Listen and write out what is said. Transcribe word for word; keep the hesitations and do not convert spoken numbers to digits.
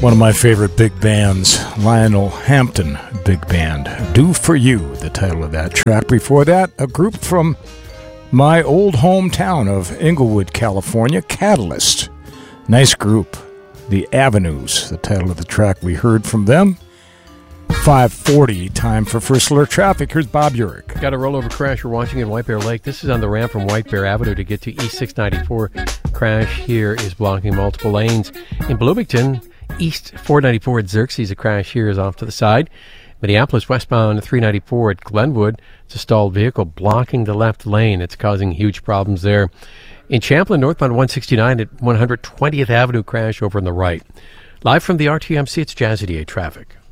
One of my favorite big bands, Lionel Hampton Big Band. Do For You, the title of that track. Before that, a group from my old hometown of Inglewood, California, Catalyst. Nice group. The Avenues, the title of the track we heard from them. five forty, time for First Alert Traffic. Here's Bob Urich. Got a rollover crash we're watching in White Bear Lake. This is on the ramp from White Bear Avenue to get to East six ninety-four. Crash here is blocking multiple lanes. In Bloomington, East four ninety-four at Xerxes, a crash here is off to the side. Minneapolis westbound three ninety-four at Glenwood, it's a stalled vehicle blocking the left lane. It's causing huge problems there. In Champlin, northbound one sixty-nine at one hundred twentieth Avenue, crash over on the right. Live from the R T M C, it's Jazzy D A traffic.